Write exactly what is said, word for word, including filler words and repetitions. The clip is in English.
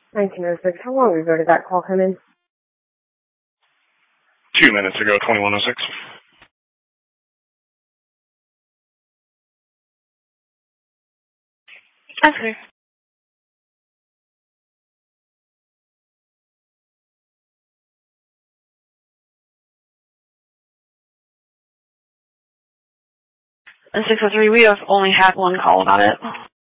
nineteen oh six. How long ago did that call come in? Two minutes ago, twenty-one oh six. Okay. And six oh three, we have only had one call about it.